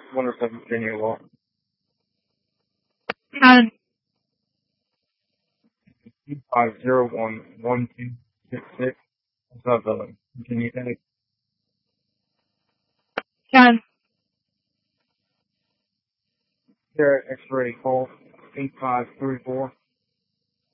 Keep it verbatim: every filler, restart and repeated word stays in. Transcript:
one oh seven Virginia Law. Ten. Five zero one one two six six. That's not the Virginia tag. Ten. Here, X-ray call eight five three four.